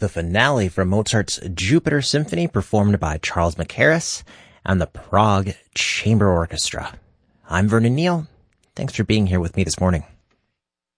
the finale from Mozart's Jupiter Symphony performed by Charles Mackerras and the Prague Chamber Orchestra. I'm Vernon Neal. Thanks for being here with me this morning.